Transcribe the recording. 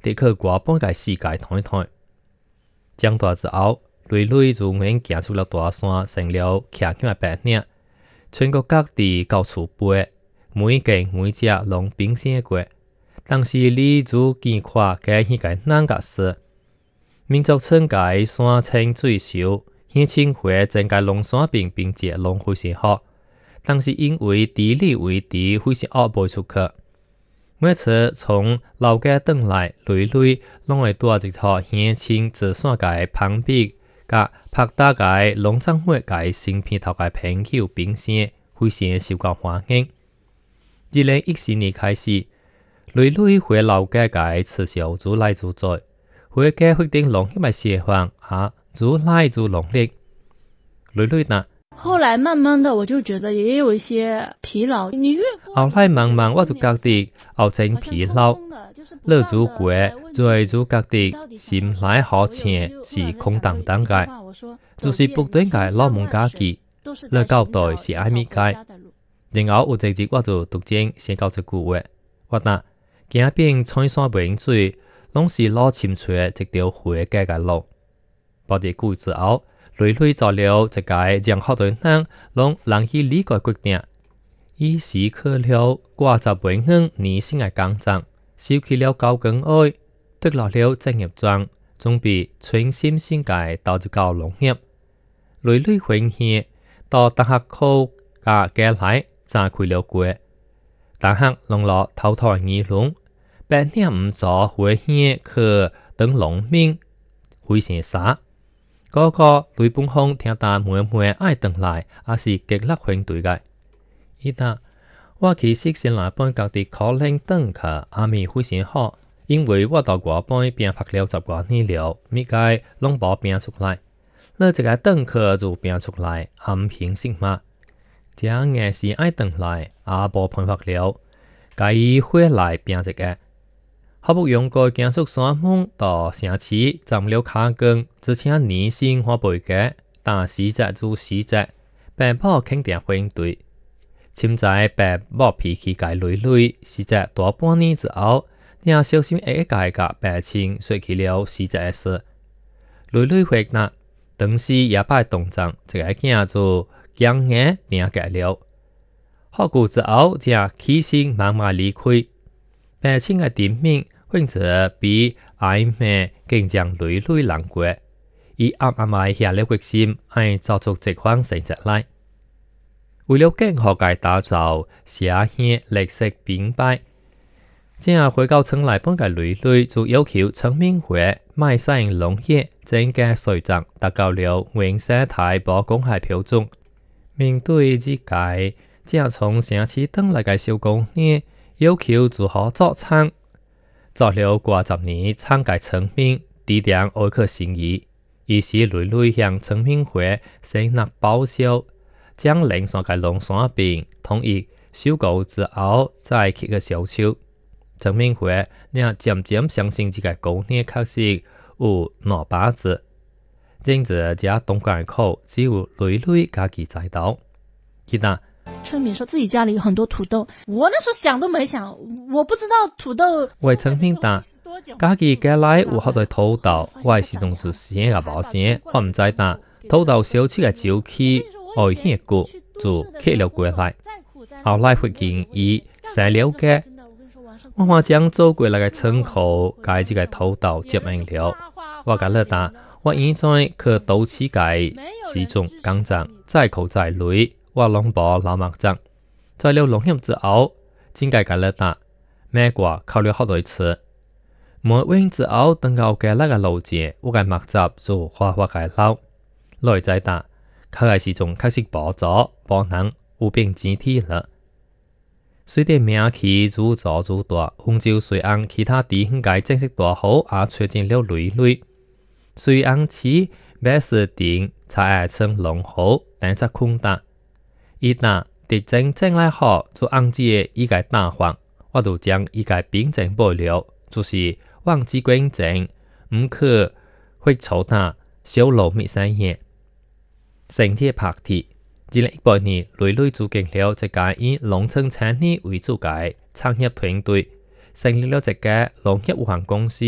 得去外半个世界看一看。長大之後，累累就永行出了大山，成了徛起來白領，全國各地到處飛，每間每隻攏冰鮮過。但是你就見看嘅迄個難個事，民族稱個山清水秀，現青花整個龍山並並節攏非常好，但是因為地理位置非常惡賣出去。每次從老家轉來，累累攏會帶一套現青自山個旁邊，甲拍打個農場會個新片頭個朋友冰鮮，非常受到歡迎。2014年開始，累累回老家個持續愈來愈多，回家決定農業嘅寫法啊，愈來愈農力。累累呢？ 後來慢慢的我就覺得也有一些疲勞，你越後來慢慢我就覺得後真疲勞，日愈過，最愈覺得心內好像是空蕩蕩嘅，就是不斷嘅老門家己，你交代是愛咪嘅。然後有一日我就突然想到一句話，我嗱行遍青山明水，攏是老深陲一條回家嘅路。不日久之後，累累做了一個讓好多人攏難以理解決定，伊時去了50年薪嘅工作，收起了高工愛，脫落了職業裝，準備全心心嘅投入到農業。累累分享到大學考甲家來展開了過，大學攏落偷偷議論，白領唔做回鄉去當農民，非常傻。個個雷本風聽到妹妹愛轉來，也是極力反對嘅。伊答我其實先來本覺得可能轉去阿咪非常好，因為我到外本邊拍了10多年了，咪該攏無變出來。你一個轉去就變出來，也唔平適嘛。這硬是愛轉來，也無辦法了，該伊回來變一個。好不容易行出山門到城市，站了卡工，只請年薪花倍嘅，但時節就時節，爸母肯定反對。現在爸母脾氣改累累，時節大半年之後，也小心一個個爸親說起了時節嘅事。累累回答，當時也擺動作，這個囝就強硬領解了。好久之後，這起心慢慢離開，爸親嘅店面。或者比曖昧更將累累難過，伊暗暗埋下了決心，愛做出這款成績來。為了更好嘅打造社會綠色品牌，正回到村內本嘅累累就要求村民會賣使用農業整個水準達到了原生態保公開標準。面對這個正從城市轉來嘅小工業，要求如何做餐。做了50年廠嘅村民，低點愛去心意，於是累累向村民會成立報銷，將零散嘅農產品統一收購之後，再去個銷售。村民會也漸漸相信這個工業確實有兩把子，因此這東關口只有累累自己知道。記得。 村民說自己家裏有很多土豆，我那時候想都沒想，我不知道土豆。 為村民答，家己家來有好多土豆，我是種是生也無生，我唔知答土豆燒起個周期，愛現久就刻了過來。後來發現伊生了嘅，我將走過來個村口，介這個土豆接應了。我甲你答，我現在去倒起個時鐘工作，再扣再累。我攏無老目子，做了農業之後，真該甲你答，美國考了好多次。每完之後，等到嘅那個路節，我嘅目子就花嘅老，來再答，佢嘅時鐘確實保咗，保能有變整體了。隨着名氣愈做愈大，溫州隨安其他地方嘅正式大好也出現了累累。隨安市每時定才愛稱農好，但則空答。伊答地震正來好，就按照伊個打法，我就將伊個病症保留，就是忘記關症，唔去會抽他小路滅生嘢。成績拍鐵，2018年累累組建了一個以農村產業為主嘅產業團隊，成立了一個農業有限公司。